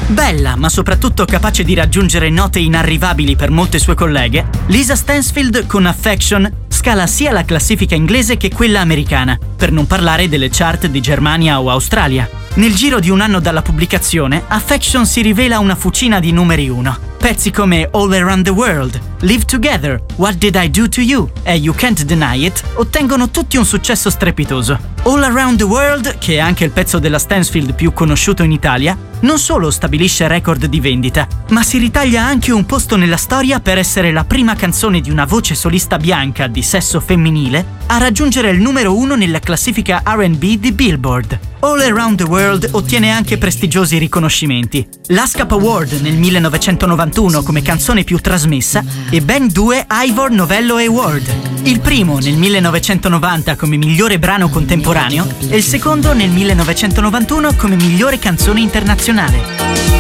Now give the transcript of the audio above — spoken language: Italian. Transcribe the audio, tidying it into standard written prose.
Bella, ma soprattutto capace di raggiungere note inarrivabili per molte sue colleghe, Lisa Stansfield con Affection scala sia la classifica inglese che quella americana, per non parlare delle chart di Germania o Australia. Nel giro di un anno dalla pubblicazione, Affection si rivela una fucina di numeri 1. Pezzi come All Around the World, Live Together, What Did I Do to You e You Can't Deny It ottengono tutti un successo strepitoso. All Around the World, che è anche il pezzo della Stansfield più conosciuto in Italia, non solo stabilisce record di vendita, ma si ritaglia anche un posto nella storia per essere la prima canzone di una voce solista bianca di sesso femminile a raggiungere il numero 1 nella classifica R&B di Billboard. All Around the World ottiene anche prestigiosi riconoscimenti: l'ASCAP Award nel 1991 come canzone più trasmessa e ben 2 Ivor Novello Award, il primo nel 1990 come migliore brano contemporaneo e il secondo nel 1991 come migliore canzone internazionale.